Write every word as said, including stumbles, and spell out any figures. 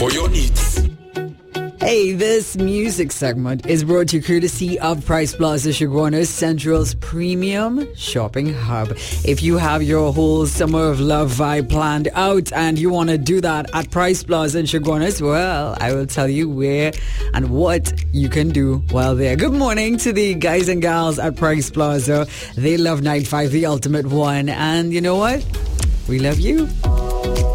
for your needs. Hey, this music segment is brought to you courtesy of Price Plaza Chaguanas, Central's premium shopping hub. If you have your whole summer of love vibe planned out and you want to do that at Price Plaza in Chaguanas, well, I will tell you where and what you can do while there. Good morning to the guys and gals at Price Plaza. They love Night five, the ultimate one. And you know what? We love you.